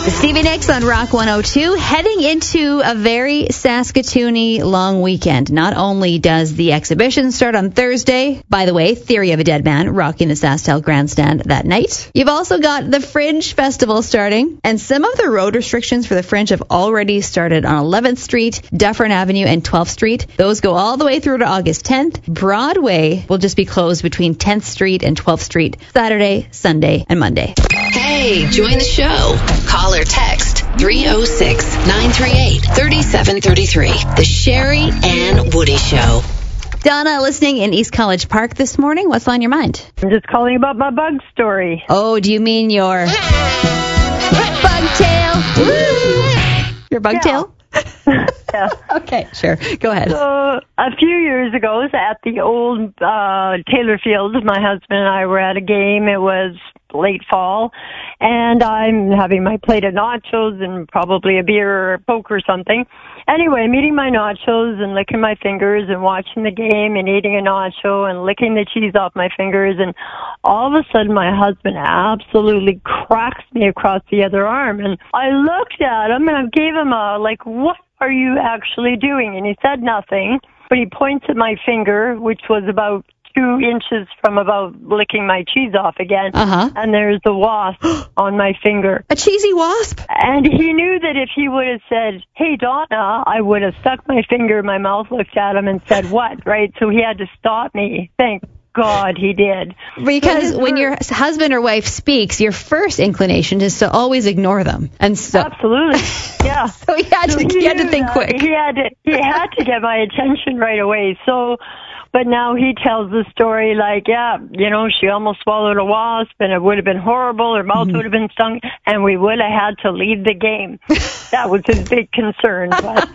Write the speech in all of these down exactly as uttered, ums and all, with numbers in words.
Stevie Nicks on Rock one oh two, heading into a very Saskatoon-y long weekend. Not only does the exhibition start on Thursday, by the way, Theory of a Dead Man rocking the SaskTel Grandstand that night. You've also got the Fringe Festival starting, and some of the road restrictions for the Fringe have already started on eleventh Street, Dufferin Avenue, and twelfth Street. Those go all the way through to August tenth. Broadway will just be closed between tenth Street and twelfth Street, Saturday, Sunday, and Monday. Hey, join the show. Call or text three oh six, nine three eight, three seven three three. The Sherry and Woody Show. Donna, listening in East College Park this morning. What's on your mind? I'm just calling about my bug story. Oh, do you mean your bugtail? Woo! Your bugtail? Yeah. Yeah. Okay, sure. Go ahead. So, a few years ago, at the old uh, Taylor Field, my husband and I were at a game. It was late fall, and I'm having my plate of nachos and probably a beer or a Coke or something. Anyway, I'm eating my nachos and licking my fingers and watching the game and eating a nacho and licking the cheese off my fingers, and all of a sudden my husband absolutely cracks me across the other arm, and I looked at him and I gave him a, like, what are you actually doing? And he said nothing, but he points at my finger, which was about two inches from about licking my cheese off again, uh-huh. and there's a wasp on my finger. A cheesy wasp? And he knew that if he would have said, hey, Donna, I would have stuck my finger in my mouth, looked at him, and said, what, right? So he had to stop me. Thank God he did. Because when your husband or wife speaks, your first inclination is to always ignore them. And so Absolutely, yeah. So he had to, so he he had to think that. quick. He had to, he had to get my attention right away. So, but now he tells the story like, yeah, you know, she almost swallowed a wasp, and it would have been horrible. Her mouth mm-hmm. would have been stung, and we would have had to leave the game. That was his big concern. But.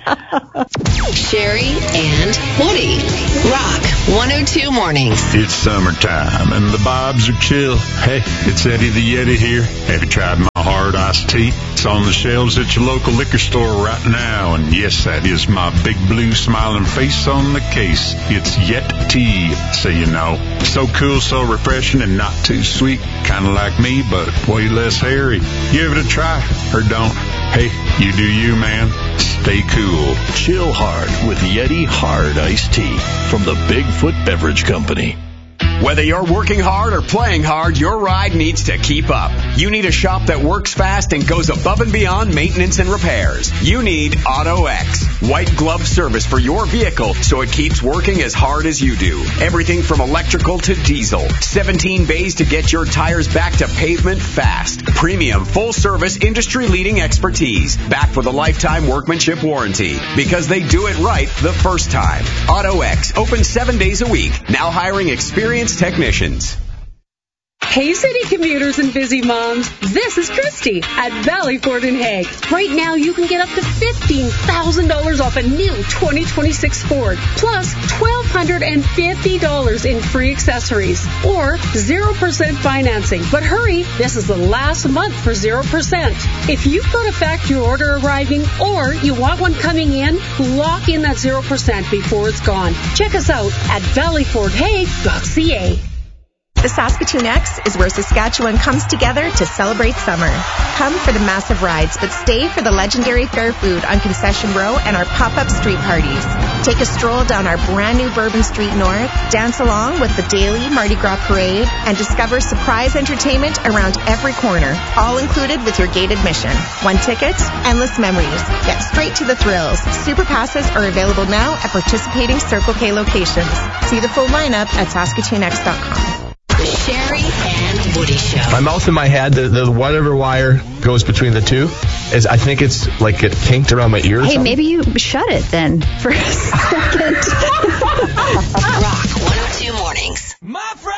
Sherry and Woody. Rock one oh two Mornings. It's summertime, and the vibes are chill. Hey, it's Eddie the Yeti here. Have you tried my hard iced tea? It's on the shelves at your local liquor store right now, and yes, that is my big blue smiling face on the case. It's Yet Tea, so you know. So cool, so refreshing, and not too sweet. Kind of like me, but way less hairy. Give it a try, or don't. Hey, you do you, man. Stay cool. Chill hard with Yeti Hard Iced Tea from the Bigfoot Beverage Company. Whether you're working hard or playing hard, your ride needs to keep up. You need a shop that works fast and goes above and beyond maintenance and repairs. You need AutoX, white glove service for your vehicle so it keeps working as hard as you do. Everything from electrical to diesel. seventeen bays to get your tires back to pavement fast. Premium, full-service, industry-leading expertise. Backed with a lifetime workmanship warranty. Because they do it right the first time. AutoX, open seven days a week. Now hiring experienced technicians. Hey, city commuters and busy moms. This is Christy at Valley Ford in Hague. Right now, you can get up to fifteen thousand dollars off a new twenty twenty-six Ford, plus one thousand two hundred fifty dollars in free accessories, or zero percent financing. But hurry, this is the last month for zero percent. If you've got a factory order arriving, or you want one coming in, lock in that zero percent before it's gone. Check us out at valley ford hague dot c a. The Saskatoon X is where Saskatchewan comes together to celebrate summer. Come for the massive rides, but stay for the legendary fair food on Concession Row and our pop-up street parties. Take a stroll down our brand new Bourbon Street North, dance along with the daily Mardi Gras parade, and discover surprise entertainment around every corner, all included with your gate admission. One ticket, endless memories. Get straight to the thrills. Super passes are available now at participating Circle K locations. See the full lineup at saskatoon x dot com. The Sherry and Woody Show. My mouth and my head, the, the whatever wire goes between the two, is I think it's like it kinked around my ear. Hey, maybe you shut it then for a second. Rock one oh two Mornings. My friend.